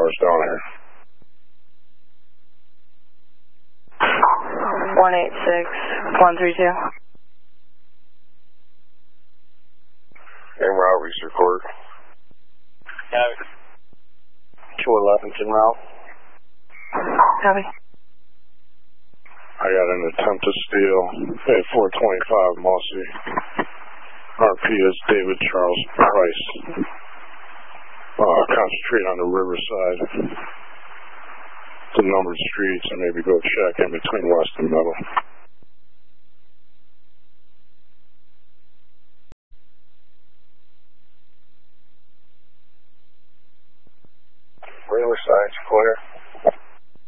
cars down here. 186-132. En route, reach record. Copy. 211 en route. Copy. I got an attempt to steal at 425 Mossy. RP is David Charles Price. Concentrate on the riverside. The numbered streets and maybe go check in between West and Middle.